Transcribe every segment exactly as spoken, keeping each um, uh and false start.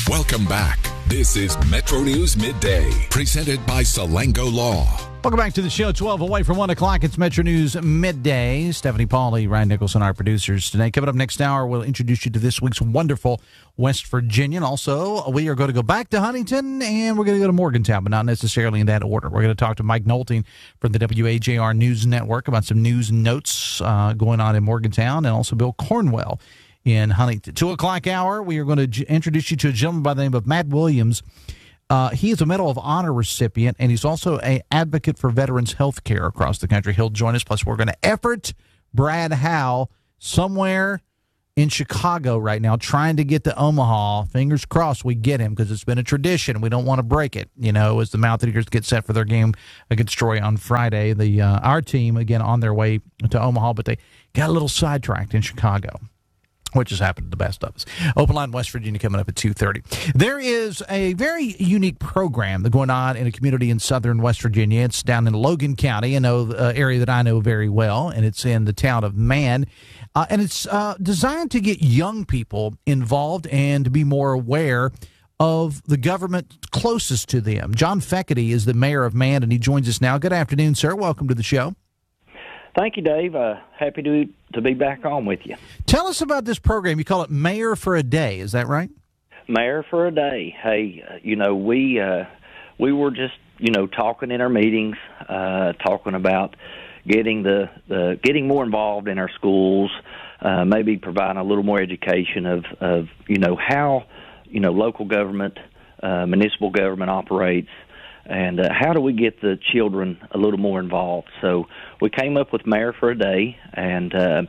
Welcome back. This is Metro News Midday, presented by Salango Law. Welcome back to the show. twelve away from one o'clock. It's Metro News Midday. Stephanie Pauly, Ryan Nicholson, our producers today. Coming up next hour, we'll introduce you to this week's wonderful West Virginian. Also, we are going to go back to Huntington, and we're going to go to Morgantown, but not necessarily in that order. We're going to talk to Mike Nolting from the W A J R News Network about some news notes uh, going on in Morgantown, and also Bill Cornwell in Huntington. Two o'clock hour, we are going to j- introduce you to a gentleman by the name of Matt Williams. Uh, he is a Medal of Honor recipient, and he's also an advocate for veterans health care across the country. He'll join us. Plus, we're going to effort Brad Howe somewhere in Chicago right now, trying to get to Omaha. Fingers crossed we get him, because it's been a tradition. We don't want to break it, you know, as the Mountaineers get set for their game against Troy on Friday. The uh, our team, again, on their way to Omaha, but they got a little sidetracked in Chicago, which has happened to the best of us. Open Line West Virginia coming up at two thirty. There is a very unique program that's going on in a community in southern West Virginia. It's down in Logan County, an uh, area that I know very well, and it's in the town of Man. Uh, and it's uh, designed to get young people involved and to be more aware of the government closest to them. John Feckety is the mayor of Man, and he joins us now. Good afternoon, sir. Welcome to the show. Thank you, Dave. Uh, happy to to be back on with you. Tell us about this program. You call it Mayor for a Day. Is that right? Mayor for a Day. Hey, uh, you know, we uh, we were just, you know, talking in our meetings, uh, talking about getting the, the getting more involved in our schools, uh, maybe providing a little more education of, of you know, how, you know, local government, uh, municipal government operates. And uh, how do we get the children a little more involved? So we came up with Mayor for a Day, and uh,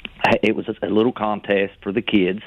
it was a little contest for the kids.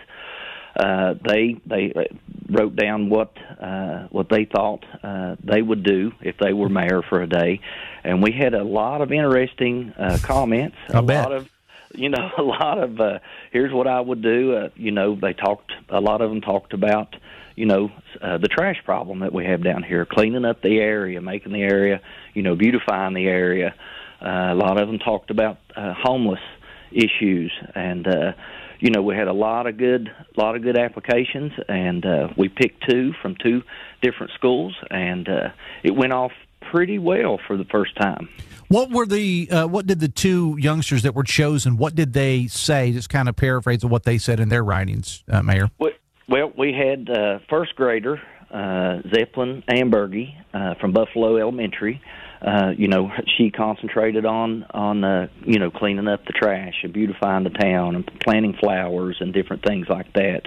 Uh, they they wrote down what uh, what they thought uh, they would do if they were mayor for a day, and we had a lot of interesting uh, comments. I a bet. lot of you know a lot of uh, here's what I would do. Uh, you know, they talked. A lot of them talked about. You know, uh, the trash problem that we have down here, cleaning up the area, making the area, you know, beautifying the area. Uh, a lot of them talked about uh, homeless issues, and uh, you know, we had a lot of good, lot of good applications, and uh, we picked two from two different schools, and uh, it went off pretty well for the first time. What were the uh, what did the two youngsters that were chosen? What did they say? Just kind of paraphrase of what they said in their writings, uh, Mayor. Well, Well, we had uh, first grader uh, Zeppelin Ambergy uh, from Buffalo Elementary. Uh, you know, she concentrated on on uh, you know cleaning up the trash and beautifying the town and planting flowers and different things like that.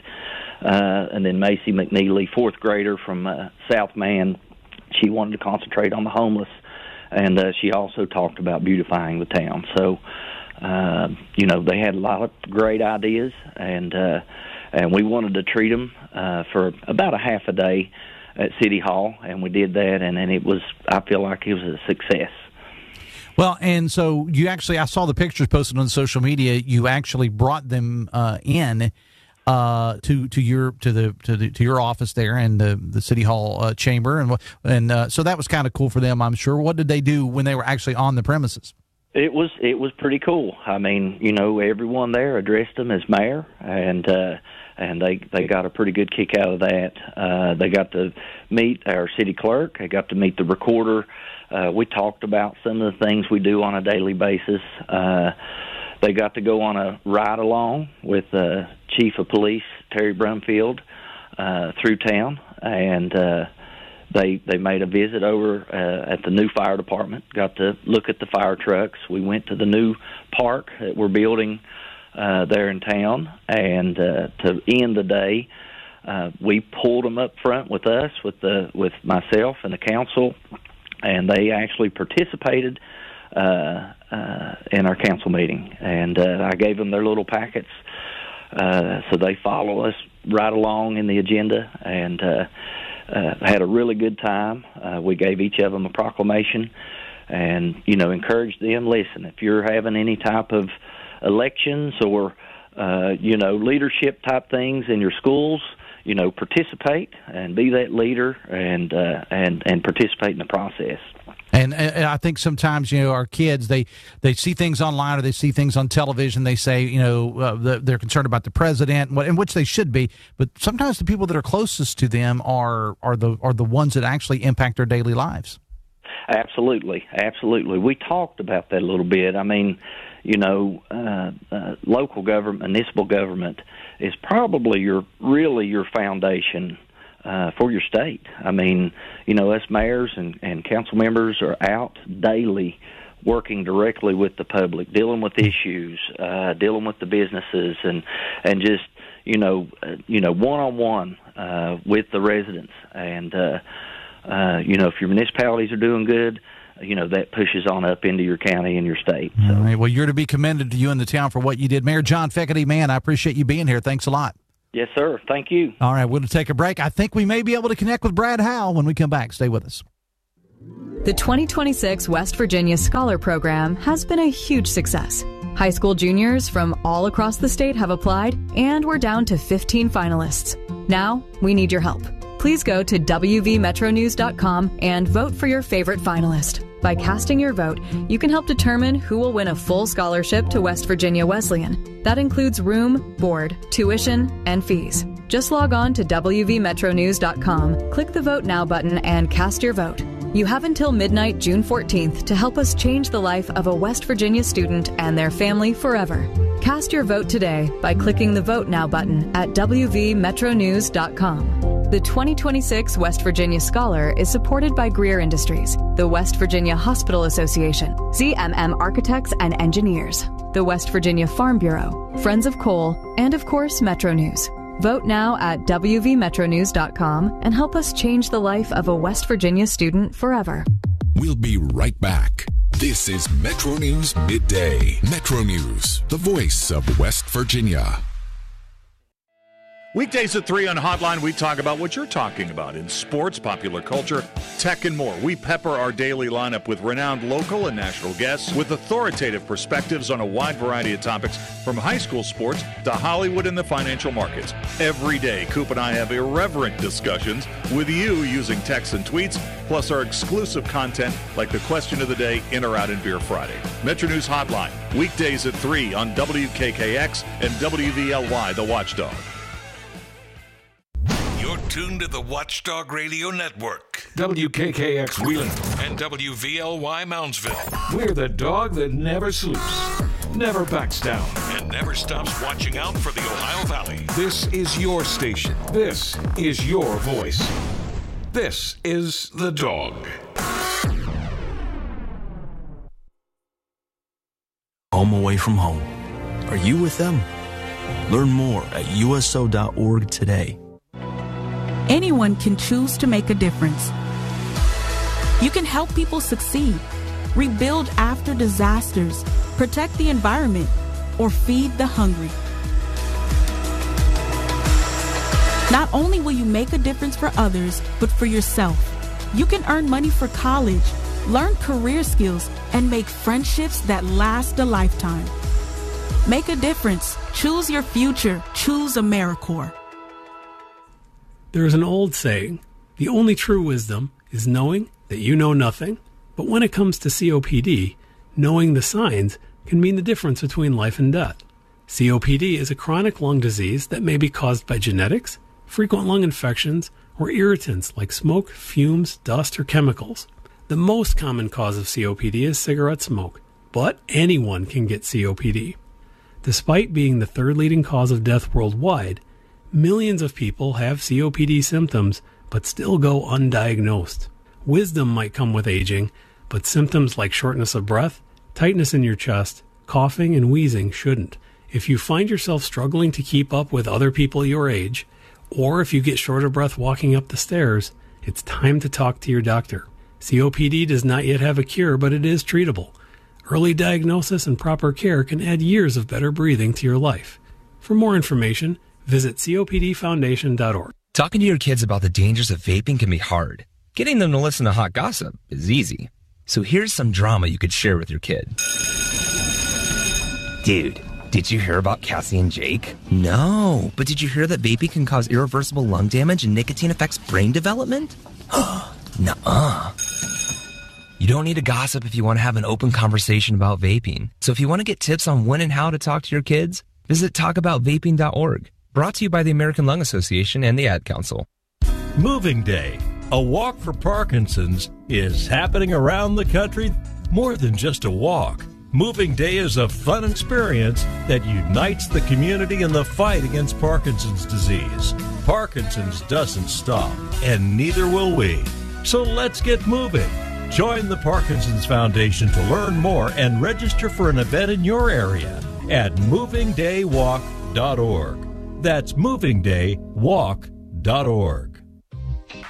Uh, and then Macy McNeely, fourth grader from uh, South Man, she wanted to concentrate on the homeless, and uh, she also talked about beautifying the town. So, uh, you know, they had a lot of great ideas, and. Uh, And we wanted to treat them uh, for about a half a day at City Hall, and we did that, and, and it was, I feel like it was a success. Well, and so you actually, I saw the pictures posted on social media. You actually brought them uh, in uh, to to your to the to the to your office there in the the City Hall uh, chamber, and and uh, so that was kind of cool for them, I'm sure. What did they do when they were actually on the premises? It was it was pretty cool. I mean, you know, everyone there addressed him as mayor, and uh, and they they got a pretty good kick out of that. Uh, they got to meet our city clerk. They got to meet the recorder. Uh, we talked about some of the things we do on a daily basis. Uh, they got to go on a ride along with uh, Chief of Police Terry Brumfield uh, through town, and. Uh, They they made a visit over uh, at the new fire department, got to look at the fire trucks. We went to the new park that we're building uh, there in town, and uh, to end the day, uh, we pulled them up front with us, with the with myself and the council, and they actually participated uh, uh, in our council meeting. And uh, I gave them their little packets, uh, so they follow us right along in the agenda, and uh, Uh, had a really good time. Uh, we gave each of them a proclamation and, you know, encouraged them, listen, if you're having any type of elections or, uh, you know, leadership type things in your schools, you know, participate and be that leader and uh, and and participate in the process. And, and I think sometimes, you know, our kids, they, they see things online or they see things on television. They say, you know, uh, the, they're concerned about the president, and which they should be. But sometimes the people that are closest to them are are the are the ones that actually impact their daily lives. Absolutely, absolutely. We talked about that a little bit. I mean, you know, uh, uh, local government, municipal government is probably your really your foundation Uh, for your state. I mean, you know, us mayors and, and council members are out daily working directly with the public, dealing with issues, uh, dealing with the businesses, and and just, you know, uh, you know, one-on-one uh, with the residents. And, uh, uh, you know, if your municipalities are doing good, you know, that pushes on up into your county and your state. So. All right. Well, you're to be commended to you and the town for what you did. Mayor John Feckety, man, I appreciate you being here. Thanks a lot. Yes, sir. Thank you. All right, we'll take a break. I think we may be able to connect with Brad Howell when we come back. Stay with us. The twenty twenty-six West Virginia Scholar Program has been a huge success. High school juniors from all across the state have applied, and we're down to fifteen finalists. Now, we need your help. Please go to W V metro news dot com and vote for your favorite finalist. By casting your vote, you can help determine who will win a full scholarship to West Virginia Wesleyan. That includes room, board, tuition, and fees. Just log on to W V metro news dot com, click the Vote Now button, and cast your vote. You have until midnight June fourteenth to help us change the life of a West Virginia student and their family forever. Cast your vote today by clicking the Vote Now button at W V metro news dot com. The twenty twenty-six West Virginia Scholar is supported by Greer Industries, the West Virginia Hospital Association, Z M M Architects and Engineers, the West Virginia Farm Bureau, Friends of Coal, and of course Metro News. Vote now at W V metro news dot com and help us change the life of a West Virginia student forever. We'll be right back. This is Metro News Midday. Metro News, the voice of West Virginia. Weekdays at three on Hotline, we talk about what you're talking about in sports, popular culture, tech, and more. We pepper our daily lineup with renowned local and national guests with authoritative perspectives on a wide variety of topics, from high school sports to Hollywood and the financial markets. Every day, Coop and I have irreverent discussions with you using texts and tweets, plus our exclusive content like the question of the day, In or Out in Beer Friday. Metro News Hotline, weekdays at three on W K K X and W V L Y, The Watchdog. You're tuned to the Watchdog Radio Network. W K K X Wheeling and W V L Y Moundsville. We're the dog that never sleeps, never backs down, and never stops watching out for the Ohio Valley. This is your station. This is your voice. This is The Dog. Home away from home. Are you with them? Learn more at U S O dot org today. Anyone can choose to make a difference. You can help people succeed, rebuild after disasters, protect the environment, or feed the hungry. Not only will you make a difference for others, but for yourself. You can earn money for college, learn career skills, and make friendships that last a lifetime. Make a difference. Choose your future. Choose AmeriCorps. There is an old saying, the only true wisdom is knowing that you know nothing. But when it comes to C O P D, knowing the signs can mean the difference between life and death. C O P D is a chronic lung disease that may be caused by genetics, frequent lung infections, or irritants like smoke, fumes, dust, or chemicals. The most common cause of C O P D is cigarette smoke, but anyone can get C O P D. Despite being the third leading cause of death worldwide, millions of people have C O P D symptoms but still go undiagnosed. Wisdom might come with aging, but symptoms like shortness of breath, tightness in your chest, coughing, and wheezing shouldn't. If you find yourself struggling to keep up with other people your age, or if you get short of breath walking up the stairs, it's time to talk to your doctor. C O P D does not yet have a cure, but it is treatable. Early diagnosis and proper care can add years of better breathing to your life. For more information, visit C O P D foundation dot org. Talking to your kids about the dangers of vaping can be hard. Getting them to listen to hot gossip is easy. So here's some drama you could share with your kid. Dude, Did you hear about Cassie and Jake? No, but did you hear that vaping can cause irreversible lung damage and nicotine affects brain development? Nuh-uh. You don't need to gossip if you want to have an open conversation about vaping. So if you want to get tips on when and how to talk to your kids, visit talk about vaping dot org. Brought to you by the American Lung Association and the Ad Council. Moving Day, a walk for Parkinson's, is happening around the country. More than just a walk. Moving Day is a fun experience that unites the community in the fight against Parkinson's disease. Parkinson's doesn't stop, and neither will we. So let's get moving. Join the Parkinson's Foundation to learn more and register for an event in your area at moving day walk dot org. That's moving day walk dot org.